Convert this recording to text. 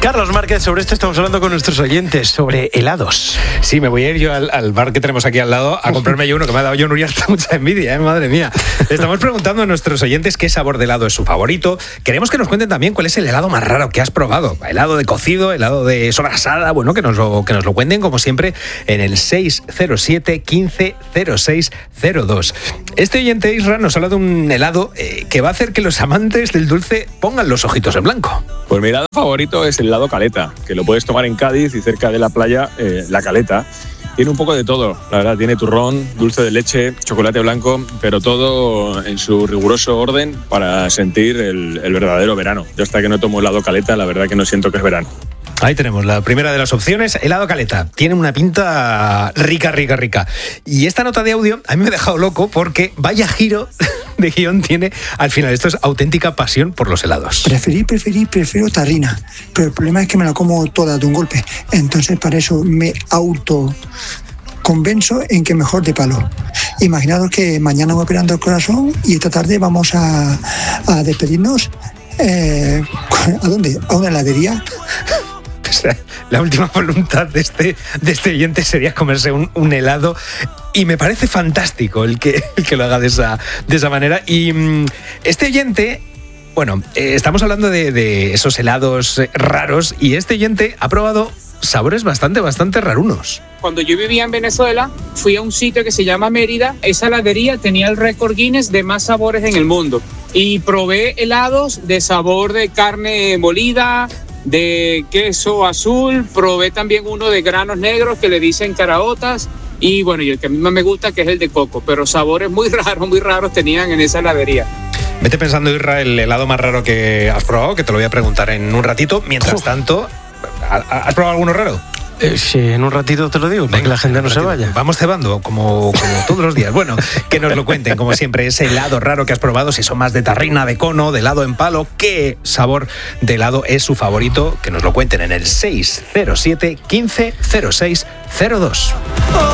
Carlos Márquez, sobre esto estamos hablando con nuestros oyentes, sobre helados. Sí, me voy a ir yo al bar que tenemos aquí al lado a comprarme yo uno, que me ha dado John Uriarte mucha envidia, madre mía. Estamos preguntando a nuestros oyentes qué sabor de helado es su favorito. Queremos que nos cuenten también cuál es el helado más raro que has probado. Helado de cocido, helado de sobrasada, bueno, que nos lo cuenten como siempre en el 607 15 06 02. Este oyente, Isra, nos habla de un helado que va a hacer que los amantes del dulce pongan los ojitos en blanco. Pues mi helado favorito es el helado Caleta, que lo puedes tomar en Cádiz y cerca de la playa, La Caleta. Tiene un poco de todo, la verdad, tiene turrón, dulce de leche, chocolate blanco, pero todo en su riguroso orden para sentir el verdadero verano. Yo hasta que no tomo helado Caleta, la verdad que no siento que es verano. Ahí tenemos la primera de las opciones, helado Caleta. Tiene una pinta rica. Y esta nota de audio a mí me ha dejado loco porque vaya giro de guión tiene al final. Esto es auténtica pasión por los helados. Prefiero tarrina, pero el problema es que me la como toda de un golpe. Entonces para eso me convenzo en que mejor de palo. Imaginaos que mañana voy operando el corazón y esta tarde vamos a despedirnos. ¿A dónde? ¿A una heladería? La última voluntad de este oyente sería comerse un helado y me parece fantástico el que lo haga de esa manera. Y este oyente, bueno, estamos hablando de esos helados raros y este oyente ha probado sabores bastante rarunos. Cuando yo vivía en Venezuela, fui a un sitio que se llama Mérida. Esa heladería tenía el récord Guinness de más sabores en el mundo y probé helados de sabor de carne molida, de queso azul, probé también uno de granos negros que le dicen caraotas y bueno, y el que a mí más me gusta que es el de coco, pero sabores muy raros tenían en esa heladería. Vete pensando, Isra, el helado más raro que has probado, que te lo voy a preguntar en un ratito. Mientras tanto, ¿has probado alguno raro? Sí, en un ratito te lo digo, para que la gente no se vaya. Vamos cebando, como todos los días. Bueno, que nos lo cuenten, como siempre, ese helado raro que has probado, si son más de tarrina, de cono, de helado en palo, qué sabor de helado es su favorito, que nos lo cuenten en el 607 15 06 02.